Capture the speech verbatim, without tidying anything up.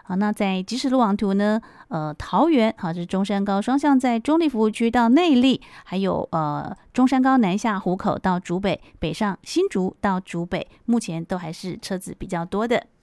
好，那在即时路网图呢，呃，桃园好，这是中山高双向在中立服务区到内坜，还有呃中山高南下湖口到竹北，北上新竹到竹北，目前都还是车子比较多的。